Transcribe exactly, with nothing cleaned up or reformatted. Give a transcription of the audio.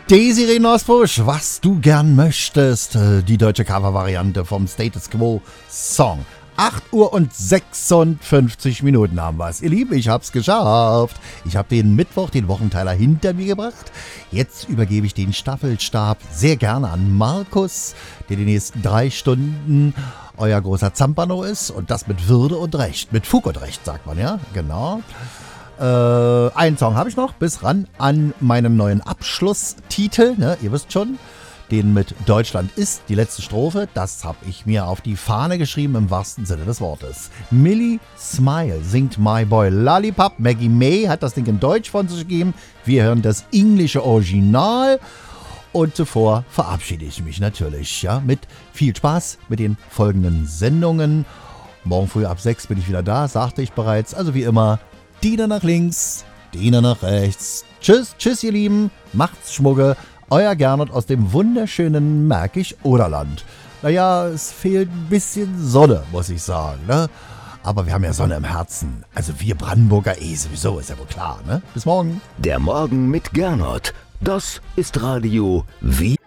Desiree Nosbusch, was du gern möchtest. Die deutsche Cover-Variante vom Status Quo Song. acht Uhr und sechsundfünfzig Minuten haben wir es. Ihr Lieben, ich hab's geschafft. Ich habe den Mittwoch, den Wochenteiler hinter mir gebracht. Jetzt übergebe ich den Staffelstab sehr gerne an Markus, der die nächsten drei Stunden euer großer Zampano ist. Und das mit Würde und Recht. Mit Fug und Recht, sagt man, ja? Genau. Äh, einen Song habe ich noch, bis ran an meinem neuen Abschlusstitel, ne, ihr wisst schon, den mit Deutschland ist, die letzte Strophe, das habe ich mir auf die Fahne geschrieben im wahrsten Sinne des Wortes. Millie Smile singt My Boy Lollipop, Maggie May hat das Ding in Deutsch von sich gegeben, wir hören das englische Original und zuvor verabschiede ich mich natürlich, ja, mit viel Spaß mit den folgenden Sendungen. Morgen früh ab sechs bin ich wieder da, sagte ich bereits, also wie immer, Diener nach links, Diener nach rechts. Tschüss, tschüss ihr Lieben, macht's Schmugge. Euer Gernot aus dem wunderschönen Märkisch-Oderland. Naja, es fehlt ein bisschen Sonne, muss ich sagen, ne? Aber wir haben ja Sonne im Herzen. Also wir Brandenburger eh sowieso, ist ja wohl klar, ne? Bis morgen. Der Morgen mit Gernot. Das ist Radio wie...